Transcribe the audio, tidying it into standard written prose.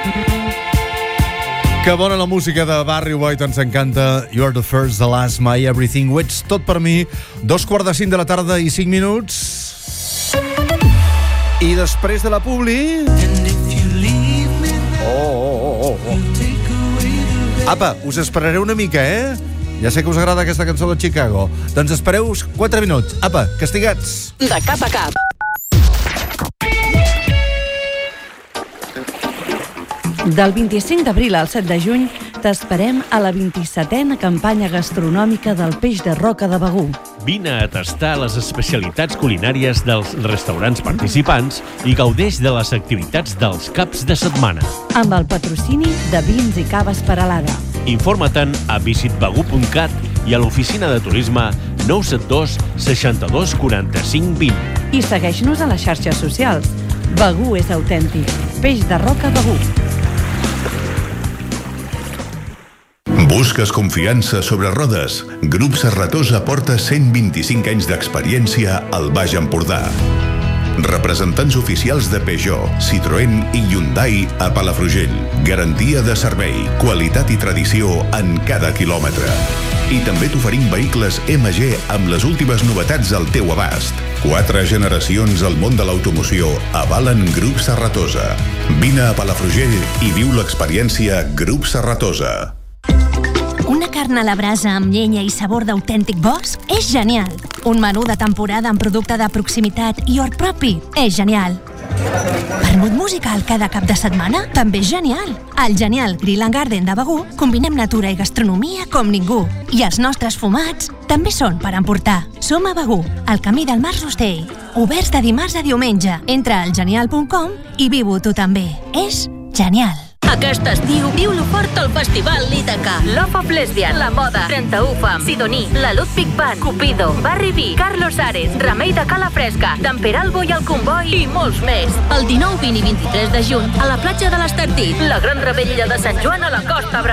Que bona la música de Barry White, ens encanta. You're the first, the last, my everything. Ho ets tot per mi. 2:45 de la tarda i 5 minuts. I després de la publi... Oh. Apa, us esperaré una mica, Ja sé que us agrada aquesta cançó de Chicago. Doncs espereu 4 minuts. Apa, castigats. De cap a cap. Del 25 d'abril al 7 de juny t'esperem a la 27a campanya gastronòmica del peix de roca de Begur. Vine a tastar les especialitats culinàries dels restaurants participants i gaudeix de les activitats dels caps de setmana. Amb el patrocini de Vins i Caves Peralada. Informa-te'n a visitbegur.cat i a l'oficina de turisme 972 62 45 20. I segueix-nos a les xarxes socials. Begur és autèntic. Peix de roca Begur. Busques confiança sobre rodes? Grup Serratosa porta 125 anys d'experiència al Baix Empordà. Representants oficials de Peugeot, Citroën i Hyundai a Palafrugell. Garantia de servei, qualitat i tradició en cada quilòmetre. I també t'oferim vehicles MG amb les últimes novetats al teu abast. 4 generacions al món de l'automoció avalen Grup Serratosa. Vine a Palafrugell i viu l'experiència Grup Serratosa. Una carn a la brasa amb llenya i sabor d'autèntic bosc és genial. Un menú de temporada amb producte de proximitat i hort propi és genial. Vermut musical cada cap de setmana també és genial. Al Genial Grill and Garden de Begur combinem natura i gastronomia com ningú. I els nostres fumats també són per emportar. Som a Begur, al camí del Mas Rostell. Oberts de dimarts a diumenge. Entra al genial.com i viu-ho tu també. És genial. Aquest estiu, viu-lo fort al Festival Ítaca. Love of Lesbian, La Moda, 31 Fam, Sidoní, La Ludwig Band, Cupido, Barry B, Carlos Ares, Remei de Cala Fresca, D'en Peralbo i el Comboi i molts més. El 19, 20 i 23 de juny, a la platja de l'Estartit, la gran revetlla de Sant Joan a la Costa Brava.